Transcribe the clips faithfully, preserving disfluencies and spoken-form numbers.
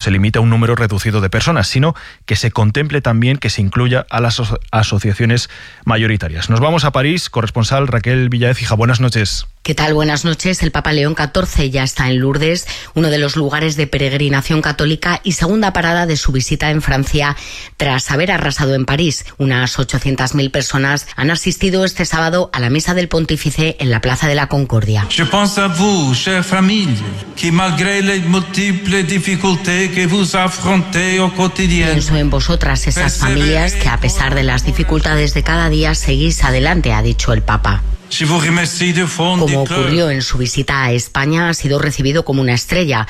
se limite a un número reducido de personas, sino que se contemple también que se incluya a las aso- asociaciones mayoritarias. Nos vamos a París, corresponsal Raquel Villaécija, buenas noches. ¿Qué tal? Buenas noches. El Papa León catorce ya está en Lourdes, uno de los lugares de peregrinación católica y segunda parada de su visita en Francia tras haber arrasado en París. Unas ochocientas mil personas han asistido este sábado a la misa del pontífice en la Plaza de la Concordia. Je pense à vous, chère famille, qui malgré les múltiples dificultés que vous affrontez au quotidien. Pienso en vosotras, esas familias que a pesar de las dificultades de cada día seguís adelante, ha dicho el Papa. Como ocurrió en su visita a España, ha sido recibido como una estrella.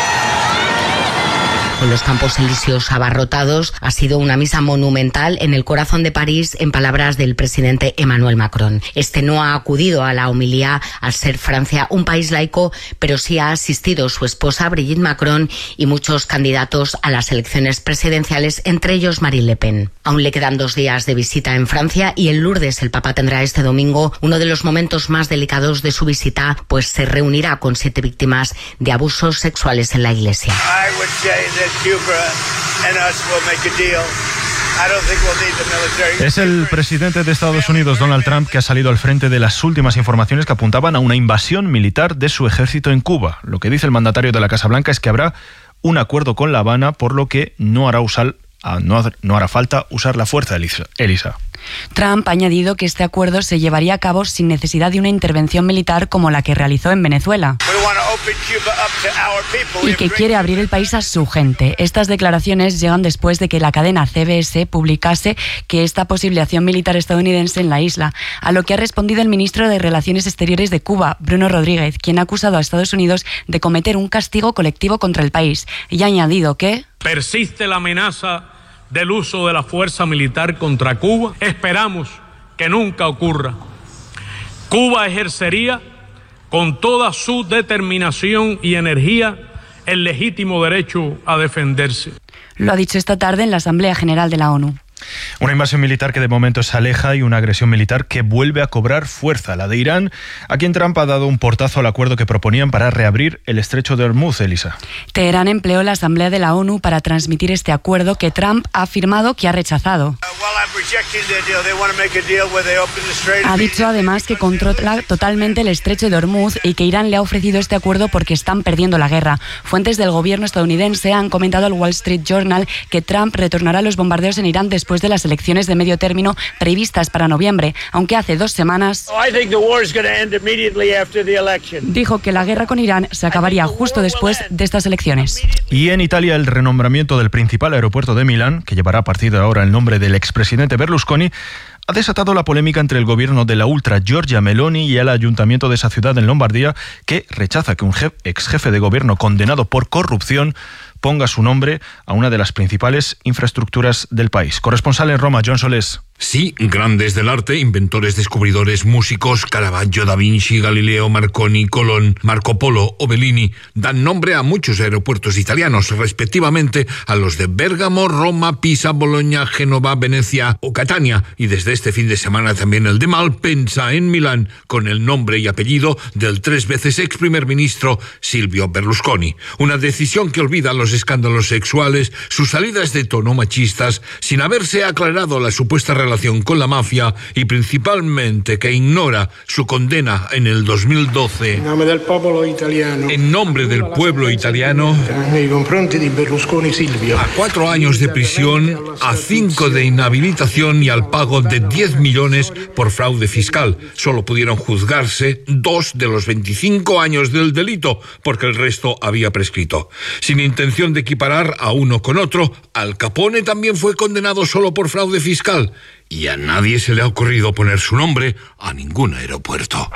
Con los Campos Elíseos abarrotados, ha sido una misa monumental en el corazón de París, en palabras del presidente Emmanuel Macron. Este no ha acudido a la homilía al ser Francia un país laico, pero sí ha asistido su esposa Brigitte Macron y muchos candidatos a las elecciones presidenciales, entre ellos Marine Le Pen. Aún le quedan dos días de visita en Francia y en Lourdes el Papa tendrá este domingo uno de los momentos más delicados de su visita, pues se reunirá con siete víctimas de abusos sexuales en la iglesia. Es el presidente de Estados Unidos, Donald Trump, que ha salido al frente de las últimas informaciones que apuntaban a una invasión militar de su ejército en Cuba. Lo que dice el mandatario de la Casa Blanca es que habrá un acuerdo con La Habana, por lo que no hará, usar, no, no hará falta usar la fuerza, Elisa. Elisa. Trump ha añadido que este acuerdo se llevaría a cabo sin necesidad de una intervención militar como la que realizó en Venezuela y que quiere abrir el país a su gente. Estas declaraciones llegan después de que la cadena C B S publicase que esta posible acción militar estadounidense en la isla, a lo que ha respondido el ministro de Relaciones Exteriores de Cuba, Bruno Rodríguez, quien ha acusado a Estados Unidos de cometer un castigo colectivo contra el país, y ha añadido que persiste la amenaza del uso de la fuerza militar contra Cuba. Esperamos que nunca ocurra. Cuba ejercería con toda su determinación y energía el legítimo derecho a defenderse. Lo ha dicho esta tarde en la Asamblea General de la ONU. Una invasión militar que de momento se aleja y una agresión militar que vuelve a cobrar fuerza, la de Irán, a quien Trump ha dado un portazo al acuerdo que proponían para reabrir el estrecho de Hormuz, Elisa. Teherán empleó la Asamblea de la ONU para transmitir este acuerdo que Trump ha afirmado que ha rechazado. Ha dicho además que controla totalmente el estrecho de Hormuz y que Irán le ha ofrecido este acuerdo porque están perdiendo la guerra. Fuentes del gobierno estadounidense han comentado al Wall Street Journal que Trump retornará los bombardeos en Irán después de las elecciones de medio término previstas para noviembre, aunque hace dos semanas dijo que la guerra con Irán se acabaría justo después de estas elecciones. Y en Italia, el renombramiento del principal aeropuerto de Milán, que llevará a partir de ahora el nombre del expresidente Berlusconi, ha desatado la polémica entre el gobierno de la ultra Giorgia Meloni y el ayuntamiento de esa ciudad en Lombardía, que rechaza que un jef, ex jefe de gobierno condenado por corrupción ponga su nombre a una de las principales infraestructuras del país. Corresponsal en Roma, John Solés. Sí, grandes del arte, inventores, descubridores, músicos, Caravaggio, Da Vinci, Galileo, Marconi, Colón, Marco Polo o Bellini dan nombre a muchos aeropuertos italianos, respectivamente a los de Bérgamo, Roma, Pisa, Bolonia, Génova, Venecia o Catania, y desde este fin de semana también el de Malpensa en Milán, con el nombre y apellido del tres veces ex primer ministro Silvio Berlusconi. Una decisión que olvida los escándalos sexuales, sus salidas de tono machistas, sin haberse aclarado la supuesta relación con la mafia y principalmente que ignora su condena en el dos mil doce. En nombre del pueblo italiano, en nombre del pueblo italiano a cuatro años de prisión, a cinco de inhabilitación y al pago de diez millones por fraude fiscal. Solo pudieron juzgarse dos de los veinticinco años del delito, porque el resto había prescrito. Sin intención de equiparar a uno con otro, Al Capone también fue condenado solo por fraude fiscal. Y a nadie se le ha ocurrido poner su nombre a ningún aeropuerto.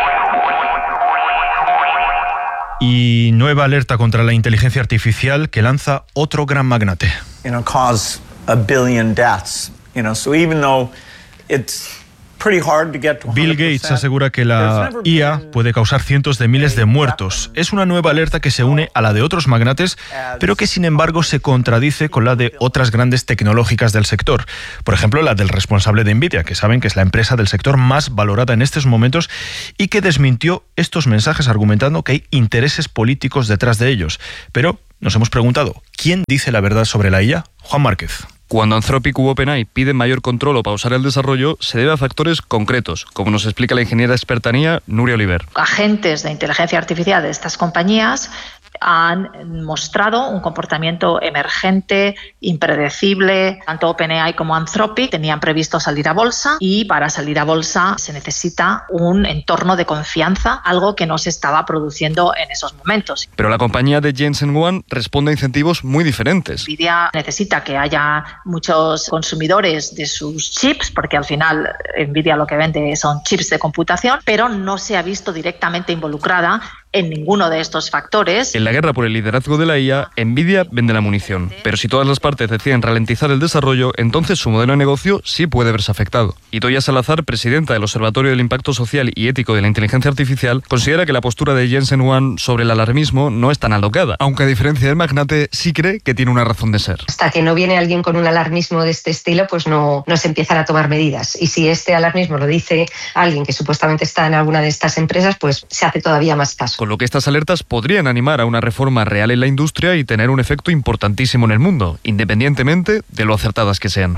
Y nueva alerta contra la inteligencia artificial que lanza otro gran magnate. You know, cause a billion deaths. You know, so even though it's Bill Gates asegura que la I A puede causar cientos de miles de muertos. Es una nueva alerta que se une a la de otros magnates, pero que sin embargo se contradice con la de otras grandes tecnológicas del sector. Por ejemplo, la del responsable de Nvidia, que saben que es la empresa del sector más valorada en estos momentos y que desmintió estos mensajes argumentando que hay intereses políticos detrás de ellos. Pero nos hemos preguntado, ¿quién dice la verdad sobre la I A? Juan Márquez. Cuando Anthropic u OpenAI piden mayor control o pausar el desarrollo, se debe a factores concretos, como nos explica la ingeniera experta en I A, Nuria Oliver. Agentes de inteligencia artificial de estas compañías han mostrado un comportamiento emergente, impredecible. Tanto OpenAI como Anthropic tenían previsto salir a bolsa y para salir a bolsa se necesita un entorno de confianza, algo que no se estaba produciendo en esos momentos. Pero la compañía de Jensen Huang responde a incentivos muy diferentes. Nvidia necesita que haya muchos consumidores de sus chips, porque al final Nvidia lo que vende son chips de computación, pero no se ha visto directamente involucrada en ninguno de estos factores. En la guerra por el liderazgo de la I A, Nvidia vende la munición. Pero si todas las partes deciden ralentizar el desarrollo, entonces su modelo de negocio sí puede verse afectado. Y Toya Salazar, presidenta del Observatorio del Impacto Social y Ético de la Inteligencia Artificial, considera que la postura de Jensen Huang sobre el alarmismo no es tan alocada, aunque a diferencia del magnate sí cree que tiene una razón de ser. Hasta que no viene alguien con un alarmismo de este estilo, pues no, no se empiezan a tomar medidas. Y si este alarmismo lo dice alguien que supuestamente está en alguna de estas empresas, pues se hace todavía más caso. Con lo que estas alertas podrían animar a una reforma real en la industria y tener un efecto importantísimo en el mundo, independientemente de lo acertadas que sean.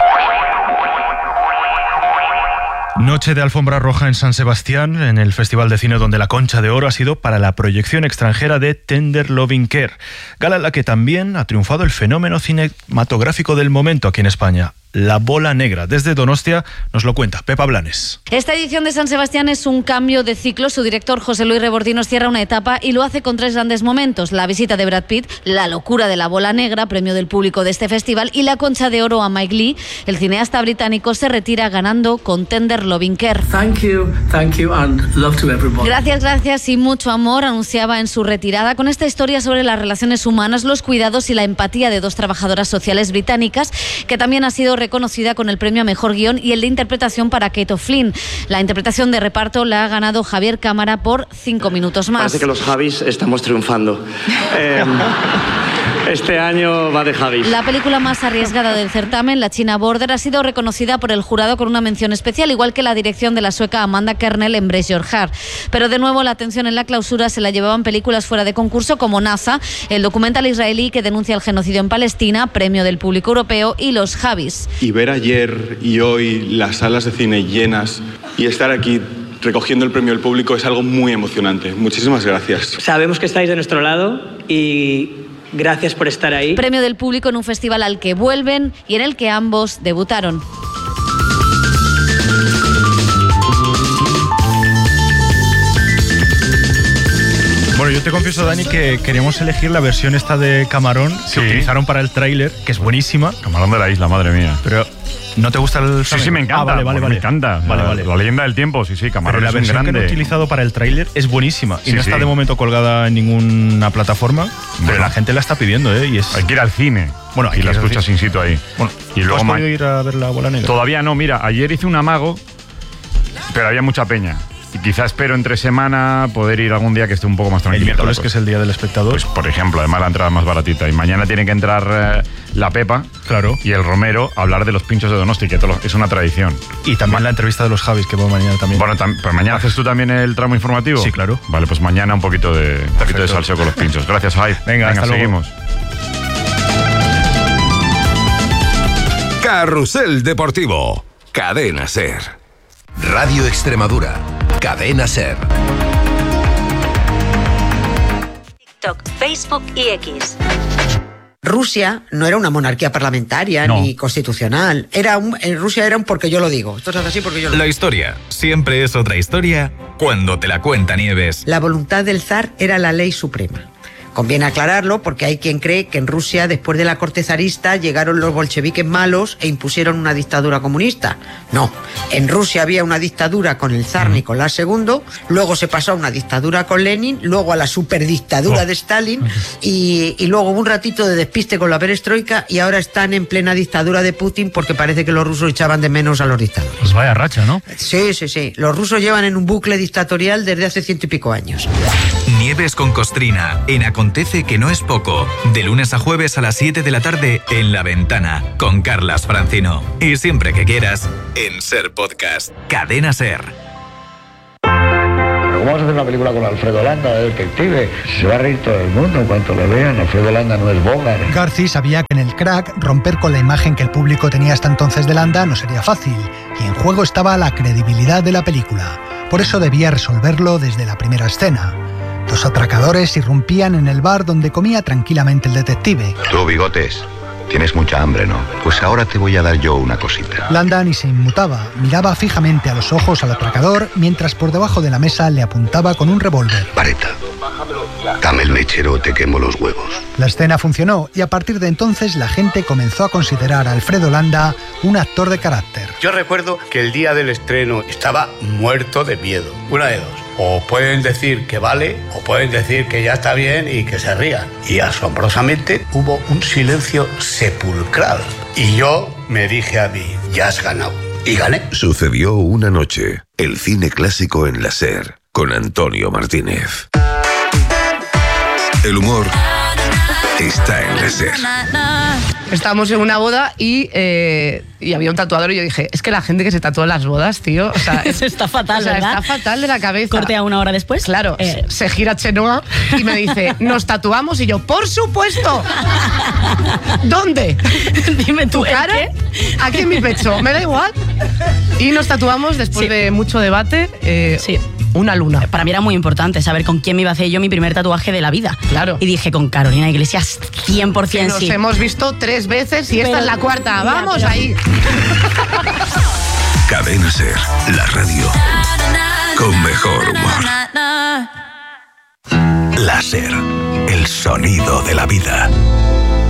Noche de alfombra roja en San Sebastián, en el Festival de Cine donde la Concha de Oro ha sido para la proyección extranjera de Tender Loving Care, gala en la que también ha triunfado el fenómeno cinematográfico del momento aquí en España. La Bola Negra. Desde Donostia nos lo cuenta Pepa Blanes. Esta edición de San Sebastián es un cambio de ciclo. Su director, José Luis Rebordinos, cierra una etapa y lo hace con tres grandes momentos. La visita de Brad Pitt, la locura de La Bola Negra, premio del público de este festival, y la Concha de Oro a Mike Lee. El cineasta británico se retira ganando con Tender Loving Care. Thank you, thank you and love to everybody. Gracias, gracias y mucho amor, anunciaba en su retirada con esta historia sobre las relaciones humanas, los cuidados y la empatía de dos trabajadoras sociales británicas, que también ha sido reconocida con el premio a Mejor Guión y el de interpretación para Kate O'Flynn. La interpretación de reparto la ha ganado Javier Cámara por cinco minutos más. Parece que los Javis estamos triunfando. eh, este año va de Javis. La película más arriesgada del certamen, La China Border, ha sido reconocida por el jurado con una mención especial, igual que la dirección de la sueca Amanda Kernel en Brace Your Heart. Pero de nuevo la atención en la clausura se la llevaban películas fuera de concurso como NASA, el documental israelí que denuncia el genocidio en Palestina, premio del público europeo, y Los Javis. Y ver ayer y hoy las salas de cine llenas y estar aquí recogiendo el premio del público es algo muy emocionante. Muchísimas gracias. Sabemos que estáis de nuestro lado y gracias por estar ahí. Premio del público en un festival al que vuelven y en el que ambos debutaron. Bueno, yo te confieso, Dani, que queríamos elegir la versión esta de Camarón que sí. utilizaron para el tráiler, que es buenísima. Camarón de la isla, madre mía. Pero ¿no te gusta el Sí, sí, me encanta. Ah, vale, vale, vale. Me encanta. Vale, la, vale. la leyenda del tiempo, sí, sí, Camarón Pero la es un versión grande. que han utilizado para el tráiler es buenísima y Sí, no está sí. de momento colgada en ninguna plataforma, Bueno. pero la gente la está pidiendo, ¿eh? Y es... Hay que ir al cine. Bueno, hay y que la ir al escuchas cine. in situ ahí. Bueno, y ¿tú luego has ma- podido ir a ver La Bola Negra? Todavía no, mira, ayer hice un amago, pero había mucha peña. Y quizás espero entre semana poder ir algún día que esté un poco más tranquilo. El miércoles, que es el día del espectador. Pues, por ejemplo, además la entrada más baratita. Y mañana tiene que entrar eh, la Pepa Claro. y el Romero a hablar de los pinchos de Donosti, que todo- es una tradición. Y también la entrevista de los Javis, que va mañana también. Bueno, tam- pues mañana haces tú también el tramo informativo. Sí, claro. Vale, pues mañana un poquito de, un poquito de salseo con los pinchos. Gracias, Jaime. Venga, hasta luego. seguimos. Carrusel Deportivo. Cadena SER. Radio Extremadura. Cadena SER. TikTok, Facebook y X. Rusia no era una monarquía parlamentaria No. ni constitucional. Era un, en Rusia era un porque yo lo digo. Esto se hace así porque yo lo digo. La historia siempre es otra historia cuando te la cuenta Nieves. La voluntad del zar era la ley suprema. Conviene aclararlo porque hay quien cree que en Rusia, después de la corte zarista, llegaron los bolcheviques malos e impusieron una dictadura comunista. No, en Rusia había una dictadura con el zar Nicolás segundo, luego se pasó a una dictadura con Lenin, luego a la superdictadura de Stalin y, y luego hubo un ratito de despiste con la perestroika y ahora están en plena dictadura de Putin porque parece que los rusos echaban de menos a los dictadores. Pues vaya racha, ¿no? Sí, sí, sí. Los rusos llevan en un bucle dictatorial desde hace ciento y pico años. Nieves con Costrina en Acontece que no es poco. De lunes a jueves a las siete de la tarde en La Ventana con Carlas Francino. Y siempre que quieras en SER Podcast. Cadena SER. ¿cómo vas a hacer una película con Alfredo Landa de detective? Se va a reír todo el mundo en cuanto lo vean. Alfredo Landa no es Bogart. Garci sabía que en el Crack romper con la imagen que el público tenía hasta entonces de Landa no sería fácil, y en juego estaba la credibilidad de la película. Por eso debía resolverlo desde la primera escena. Dos atracadores irrumpían en el bar donde comía tranquilamente el detective. Tú, Bigotes, tienes mucha hambre, ¿no? Pues ahora te voy a dar yo una cosita. Landa ni se inmutaba, miraba fijamente a los ojos al atracador mientras por debajo de la mesa le apuntaba con un revólver. Vareta, dame el mechero o te quemo los huevos. La escena funcionó y a partir de entonces la gente comenzó a considerar a Alfredo Landa un actor de carácter. Yo recuerdo que el día del estreno estaba muerto de miedo. Una de dos. O pueden decir que vale, o pueden decir que ya está bien y que se rían. Y asombrosamente hubo un silencio sepulcral. Y yo me dije a mí, ya has ganado. Y gané. Sucedió una noche. El cine clásico en la SER, con Antonio Martínez. El humor está en la SER. Estábamos en una boda y, eh, y había un tatuador y yo dije, es que la gente que se tatúa en las bodas, tío, o sea, eso está fatal, o sea, ¿verdad? Está fatal de la cabeza. Corte a una hora después. Claro, eh. se gira Chenoa y me dice, ¿nos tatuamos? Y yo, ¡por supuesto! ¿Dónde? Dime tú, ¿Tu cara? ¿qué? Aquí en mi pecho, me da igual. Y nos tatuamos después sí. de mucho debate. Eh, sí. Una luna. Para mí era muy importante saber con quién me iba a hacer yo mi primer tatuaje de la vida. Claro. Y dije, con Carolina Iglesias, cien por ciento Nos sí. hemos visto tres veces y pero, esta es la cuarta. Mira, ¡vamos pero... ahí! Cadena SER, la radio con mejor humor. La SER, el sonido de la vida.